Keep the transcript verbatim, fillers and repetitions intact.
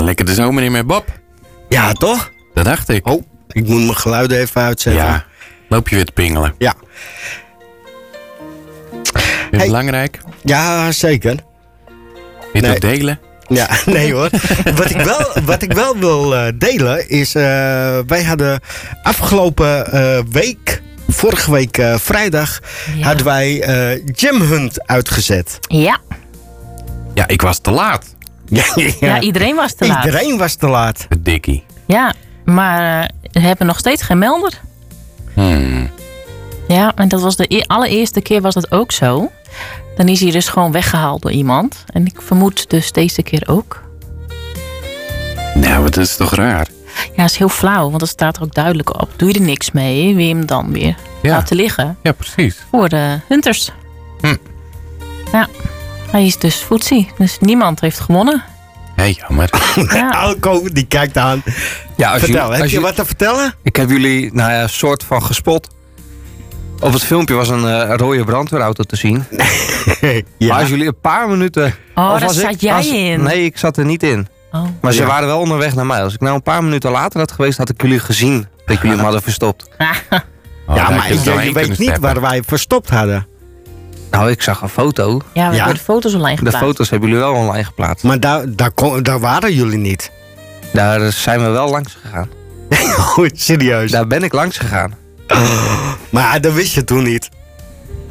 lekker de zomer in met Bob. Ja, toch? Dat dacht ik. Oh, ik moet mijn geluiden even uitzetten. Ja, loop je weer te pingelen. Ja. Vind je het Hey. belangrijk? Ja, zeker. Wil je het Nee. ook delen? Ja, nee hoor. Wat ik wel, wat ik wel wil uh, delen is... Uh, wij hadden afgelopen uh, week... Vorige week uh, vrijdag... Ja. hadden wij uh, Gym Hunt uitgezet. Ja. Ja, ik was te laat. Ja, Ja, iedereen was te laat. Iedereen was te laat. Het dikkie. Ja, maar uh, we hebben nog steeds geen melder. Hmm. Ja, en dat was de e- allereerste keer was dat ook zo. Dan is hij dus gewoon weggehaald door iemand. En ik vermoed dus deze keer ook. Nou, dat is toch raar? Ja, dat is heel flauw, want dat staat er ook duidelijk op. Doe je er niks mee, wil je hem dan weer Ja. laten liggen Ja, precies. voor de hunters. Hm. Ja, hij is dus footsie. Dus niemand heeft gewonnen. Hé, jammer. Ja. Alco, die kijkt aan. Ja, als Vertel, je, heb als je je, wat te vertellen? Ik heb jullie, nou ja, soort van gespot. Op het filmpje was een uh, rode brandweerauto te zien. Maar als jullie een paar minuten... Oh, of daar als zat ik- jij als- in. Nee, ik zat er niet in. Oh. Maar ze Ja. waren wel onderweg naar mij. Als ik nou een paar minuten later had geweest, had ik jullie gezien dat jullie hem hadden verstopt. Oh, ja, daar maar kun je je, doorheen je kunnen weet niet steppen. waar wij verstopt hadden. Nou, ik zag een foto. Ja, we Ja. hebben de foto's online De geplaatst. foto's hebben jullie wel online geplaatst. Maar daar, daar, kon- daar waren jullie niet. Daar zijn we wel langs gegaan. Goed, serieus. Daar ben ik langs gegaan. Maar dat wist je toen niet.